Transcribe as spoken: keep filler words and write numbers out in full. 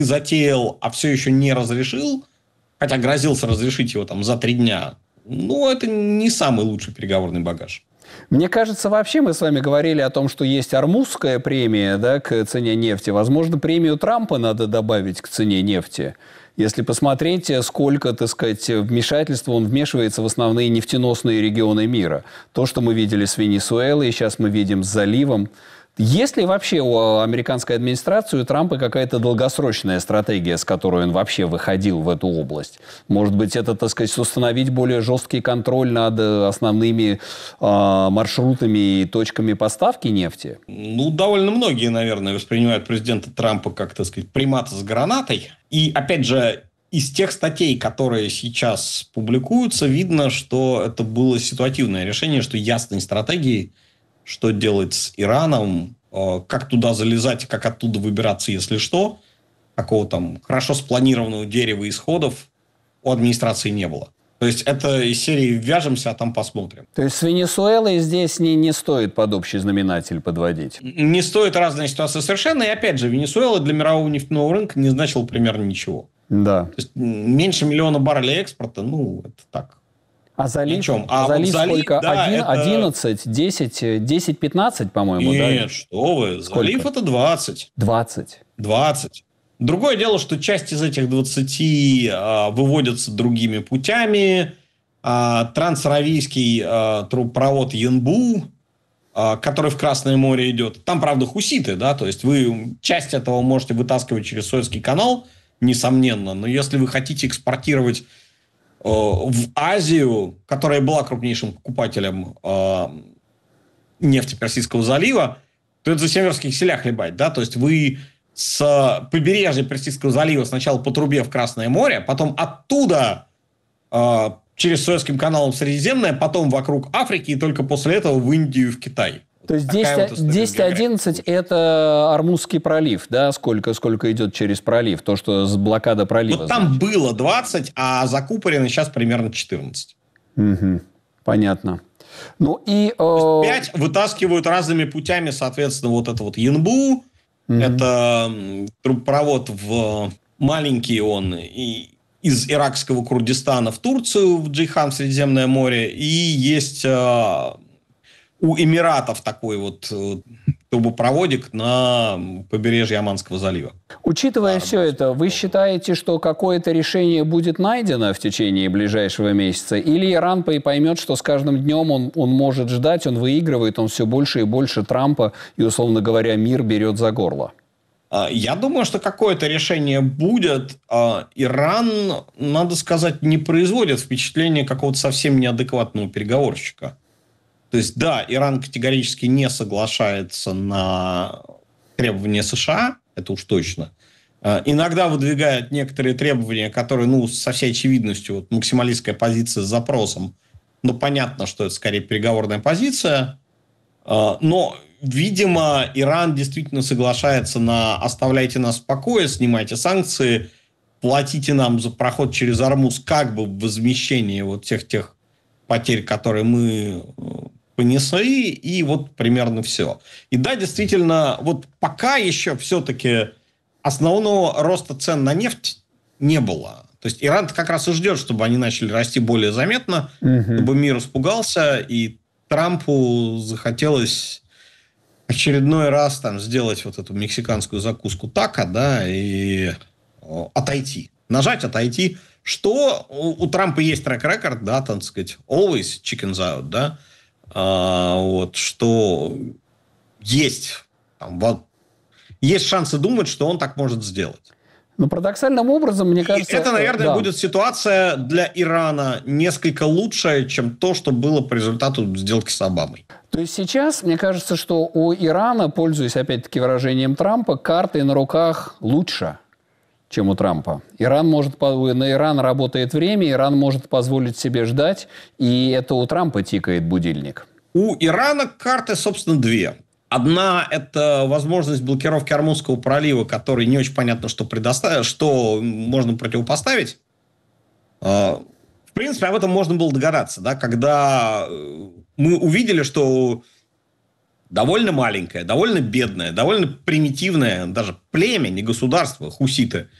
затеял, а все еще не разрешил, хотя грозился разрешить его там за три дня, ну, это не самый лучший переговорный багаж. Мне кажется, вообще мы с вами говорили о том, что есть Ормузская премия, да, к цене нефти. Возможно, премию Трампа надо добавить к цене нефти. Если посмотреть, сколько, так сказать, вмешательства он вмешивается в основные нефтеносные регионы мира. То, что мы видели с Венесуэлой, сейчас мы видим с заливом. Есть ли вообще у американской администрации, у Трампа какая-то долгосрочная стратегия, с которой он вообще выходил в эту область? Может быть, это, так сказать, установить более жесткий контроль над основными э, маршрутами и точками поставки нефти? Ну, довольно многие, наверное, воспринимают президента Трампа как, так сказать, примата с гранатой. И, опять же, из тех статей, которые сейчас публикуются, видно, что это было ситуативное решение, что ясной стратегии, что делать с Ираном, как туда залезать и как оттуда выбираться, если что, такого там хорошо спланированного дерева исходов у администрации не было. То есть это из серии «вяжемся, а там посмотрим». То есть с Венесуэлой здесь не, не стоит под общий знаменатель подводить? Не стоит, разная ситуация совершенно. И опять же, Венесуэла для мирового нефтяного рынка не значила примерно ничего. Да. То есть меньше миллиона баррелей экспорта, ну, это так. А залив, а а залив вот залив, сколько? Да, одиннадцать, десять, десять, пятнадцать, по-моему, Нет, да? Нет, что вы, сколько? Залив это двадцать. двадцать. двадцать. Другое дело, что часть из этих двадцати а, выводятся другими путями. А, трансаравийский а, трубопровод Янбу, а, который в Красное море идет. Там, правда, хуситы, да, то есть вы часть этого можете вытаскивать через Суэцкий канал, несомненно, но если вы хотите экспортировать в Азию, которая была крупнейшим покупателем э, нефти Персидского залива, то это за семь киселя хлебать. Да? То есть вы с побережья Персидского залива сначала по трубе в Красное море, потом оттуда э, через Суэцким каналом в Средиземное, потом вокруг Африки и только после этого в Индию и в Китай. То есть десять одиннадцать – это Ормузский пролив, да? Сколько, сколько идет через пролив? То, что с блокада пролива. Вот там значит. Было двадцать, а закупорено сейчас примерно четырнадцать. Угу. Понятно. Ну и... Э... пять вытаскивают разными путями, соответственно, вот это вот Янбу. Угу. Это трубопровод в маленький он и из иракского Курдистана в Турцию, в Джейхан, в Средиземное море. И есть... Э... у Эмиратов такой вот трубопроводик на побережье Оманского залива. Учитывая все это, вы считаете, что какое-то решение будет найдено в течение ближайшего месяца? Или Иран поймет, что с каждым днем он, он может ждать, он выигрывает, он все больше и больше Трампа, и, условно говоря, мир берет за горло? Я думаю, что какое-то решение будет. Иран, надо сказать, не производит впечатление какого-то совсем неадекватного переговорщика. То есть, да, Иран категорически не соглашается на требования США, это уж точно. Иногда выдвигает некоторые требования, которые, ну, со всей очевидностью, вот, максималистская позиция с запросом. Ну, понятно, что это скорее переговорная позиция. Но, видимо, Иран действительно соглашается на «оставляйте нас в покое, снимайте санкции, платите нам за проход через Ормуз как бы в возмещение вот тех тех потерь, которые мы понесли, и вот примерно все. И да, действительно, вот пока еще все-таки основного роста цен на нефть не было. То есть Иран как раз и ждет, чтобы они начали расти более заметно, угу. чтобы мир испугался, и Трампу захотелось очередной раз там сделать вот эту мексиканскую закуску тако, да, и отойти. Нажать, отойти. Что у, у Трампа есть трек-рекорд, да, так сказать, always chickens out, да, а, вот, что есть, там, вот, есть шансы думать, что он так может сделать. Но парадоксальным образом, мне кажется... И это, наверное, да. будет ситуация для Ирана несколько лучше, чем то, что было по результату сделки с Обамой. То есть сейчас, мне кажется, что у Ирана, пользуясь, опять-таки, выражением Трампа, карты на руках лучше, чем у Трампа. Иран может, на Иран работает время, Иран может позволить себе ждать, и это у Трампа тикает будильник. У Ирана карты, собственно, две. Одна – это возможность блокировки Ормузского пролива, который не очень понятно, что предоставить, что можно противопоставить. В принципе, об этом можно было догадаться, да, когда мы увидели, что довольно маленькое, довольно бедное, довольно примитивное, даже племя, не государство, хуситы,